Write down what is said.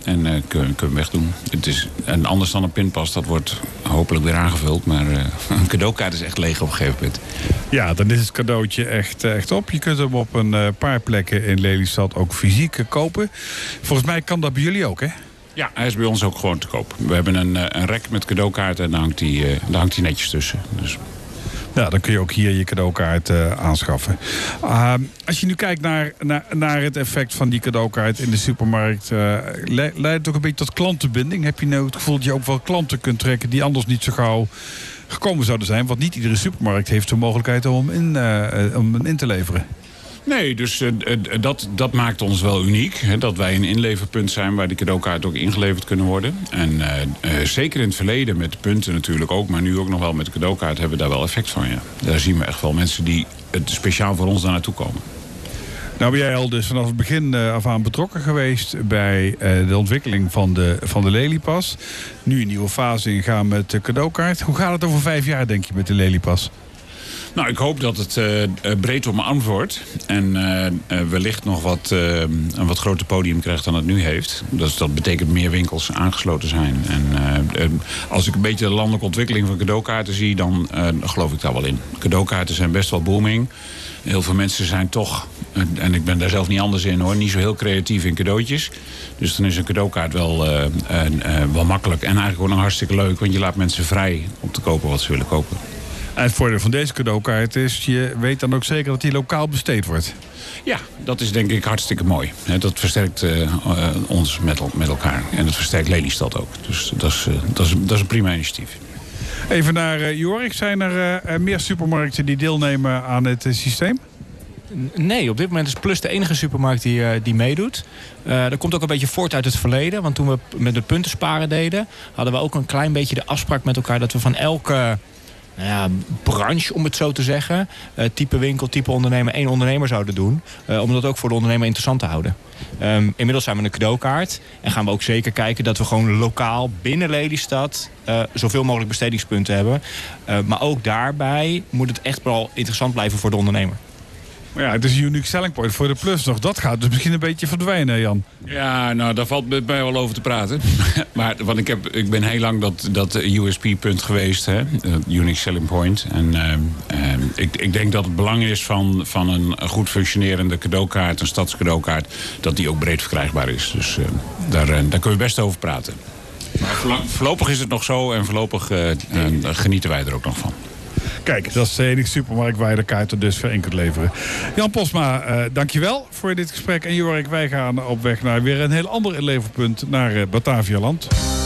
En kunnen we wegdoen. Het is, en anders dan een pinpas, dat wordt hopelijk weer aangevuld. Maar een cadeaukaart is echt leeg op een gegeven moment. Ja, dan is het cadeautje echt op. Je kunt hem op een paar plekken in Lelystad ook fysiek kopen. Volgens mij kan dat bij jullie ook, hè? Ja, hij is bij ons ook gewoon te koop. We hebben een rek met cadeaukaarten en daar hangt hij netjes tussen. Dus. Ja, dan kun je ook hier je cadeaukaart aanschaffen. Als je nu kijkt naar het effect van die cadeaukaart in de supermarkt, leidt het ook een beetje tot klantenbinding? Heb je nou het gevoel dat je ook wel klanten kunt trekken die anders niet zo gauw gekomen zouden zijn? Want niet iedere supermarkt heeft de mogelijkheid om in te leveren. Nee, dus dat maakt ons wel uniek. Hè, dat wij een inleverpunt zijn waar die cadeaukaarten ook ingeleverd kunnen worden. En zeker in het verleden met de punten natuurlijk ook, maar nu ook nog wel met de cadeaukaart hebben we daar wel effect van. Ja. Daar zien we echt wel mensen die speciaal voor ons daar naartoe komen. Nou ben jij al dus vanaf het begin af aan betrokken geweest bij de ontwikkeling van de Lelypas. Nu een nieuwe fase ingaan met de cadeaukaart. Hoe gaat het over 5 jaar, denk je, met de Lelypas? Nou, ik hoop dat het breed omarmd wordt. En wellicht nog een wat groter podium krijgt dan het nu heeft. Dus dat betekent meer winkels aangesloten zijn. En als ik een beetje de landelijke ontwikkeling van cadeaukaarten zie, dan geloof ik daar wel in. Cadeaukaarten zijn best wel booming. Heel veel mensen zijn toch, en ik ben daar zelf niet anders in hoor, niet zo heel creatief in cadeautjes. Dus dan is een cadeaukaart wel makkelijk. En eigenlijk ook nog hartstikke leuk, want je laat mensen vrij om te kopen wat ze willen kopen. En het voordeel van deze cadeaukaart is, je weet dan ook zeker dat die lokaal besteed wordt. Ja, dat is denk ik hartstikke mooi. Dat versterkt ons met elkaar. En dat versterkt Lelystad ook. Dus dat is een prima initiatief. Even naar Jorik. Zijn er meer supermarkten die deelnemen aan het systeem? Nee, op dit moment is Plus de enige supermarkt die meedoet. Dat komt ook een beetje voort uit het verleden. Want toen we met het puntensparen deden, hadden we ook een klein beetje de afspraak met elkaar dat we van elke branche, om het zo te zeggen, type winkel, type ondernemer, 1 ondernemer zouden doen. Om dat ook voor de ondernemer interessant te houden. Inmiddels zijn we een cadeaukaart. En gaan we ook zeker kijken dat we gewoon lokaal binnen Lelystad zoveel mogelijk bestedingspunten hebben. Maar ook daarbij moet het echt wel interessant blijven voor de ondernemer. Maar ja, het is een unique selling point voor de Plus nog. Dat gaat dus misschien een beetje verdwijnen, Jan. Ja, nou, daar valt bij mij wel over te praten. Want ik ben heel lang dat USP-punt geweest, hè? Unique selling point. En ik denk dat het belang is van een goed functionerende cadeaukaart, een stadscadeaukaart, dat die ook breed verkrijgbaar is. Dus daar kunnen we best over praten. Maar voorlopig is het nog zo en voorlopig genieten wij er ook nog van. Kijk, dat is de enige supermarkt waar je de kaarten dus voor in kunt leveren. Jan Posma, dankjewel voor dit gesprek. En Jorik, wij gaan op weg naar weer een heel ander inleverpunt naar Batavialand.